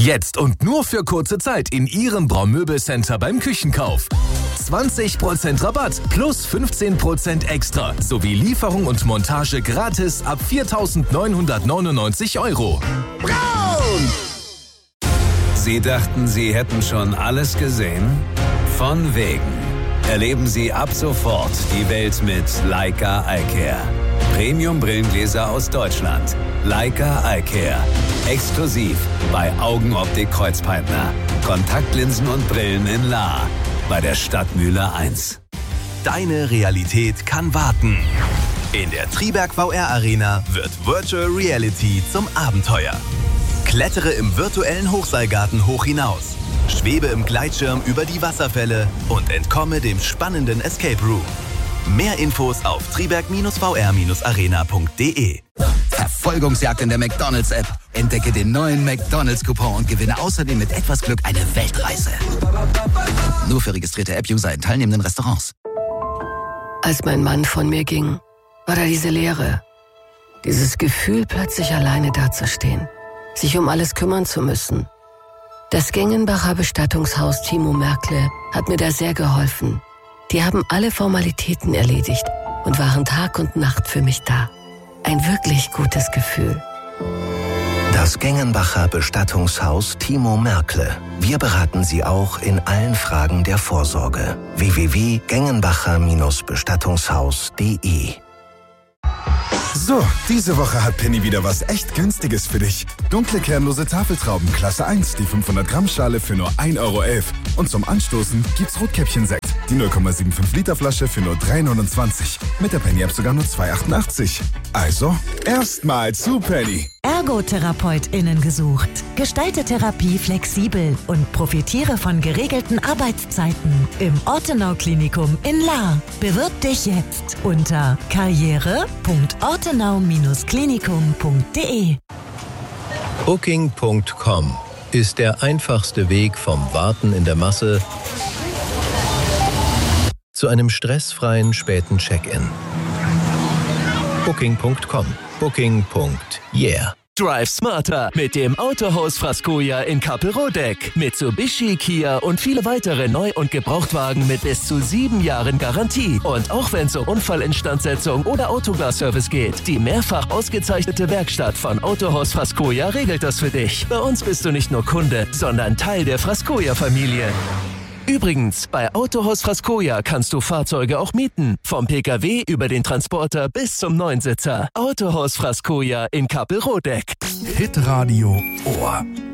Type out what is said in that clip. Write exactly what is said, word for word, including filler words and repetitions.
Jetzt und nur für kurze Zeit in Ihrem Braumöbelcenter beim Küchenkauf. zwanzig Prozent Rabatt plus fünfzehn Prozent extra sowie Lieferung und Montage gratis ab viertausendneunhundertneunundneunzig Euro. Braun! Sie dachten, Sie hätten schon alles gesehen? Von wegen. Erleben Sie ab sofort die Welt mit Leica iCare. Premium-Brillengläser aus Deutschland. Leica iCare. Exklusiv bei Augenoptik Kreuzpeitner. Kontaktlinsen und Brillen in Lahr. Bei der Stadtmühle eins. Deine Realität kann warten. In der Triberg V R Arena wird Virtual Reality zum Abenteuer. Klettere im virtuellen Hochseilgarten hoch hinaus. Schwebe im Gleitschirm über die Wasserfälle und entkomme dem spannenden Escape Room. Mehr Infos auf triberg V R arena punkt de. Verfolgungsjagd in der McDonald's-App. Entdecke den neuen McDonald's-Coupon und gewinne außerdem mit etwas Glück eine Weltreise. Nur für registrierte App-User in teilnehmenden Restaurants. Als mein Mann von mir ging, war da diese Leere. Dieses Gefühl, plötzlich alleine dazustehen. Sich um alles kümmern zu müssen. Das Gengenbacher Bestattungshaus Timo Merkle hat mir da sehr geholfen. Die haben alle Formalitäten erledigt und waren Tag und Nacht für mich da. Ein wirklich gutes Gefühl. Das Gengenbacher Bestattungshaus Timo Merkle. Wir beraten Sie auch in allen Fragen der Vorsorge. w w w punkt gengenbacher bestattungshaus punkt de. So, diese Woche hat Penny wieder was echt Günstiges für dich. Dunkle kernlose Tafeltrauben Klasse eins, die fünfhundert Gramm Schale für nur ein Euro elf. Und zum Anstoßen gibt's Rotkäppchen-Sekt, die null Komma fünfundsiebzig Liter Flasche für nur drei neunundzwanzig. Mit der Penny-App sogar nur zwei achtundachtzig. Also, erstmal zu Penny. ErgotherapeutInnen gesucht. Gestalte Therapie flexibel und profitiere von geregelten Arbeitszeiten im Ortenau-Klinikum in Lahr. Bewirb dich jetzt unter karriere punkt ortenau klinikum punkt de. Booking punkt com ist der einfachste Weg vom Warten in der Masse zu einem stressfreien späten Check-in. Booking punkt com. Booking. Yeah. Drive smarter mit dem Autohaus Frascoja in Kappelrodeck. Mitsubishi, Kia und viele weitere Neu- und Gebrauchtwagen mit bis zu sieben Jahren Garantie. Und auch wenn es um Unfallinstandsetzung oder Autoglas-Service geht, die mehrfach ausgezeichnete Werkstatt von Autohaus Frascoja regelt das für dich. Bei uns bist du nicht nur Kunde, sondern Teil der Frascoja-Familie. Übrigens, bei Autohaus Frascoja kannst du Fahrzeuge auch mieten. Vom Pkw über den Transporter bis zum Neunsitzer. Autohaus Frascoja in Kappelrodeck. Hitradio Ohr.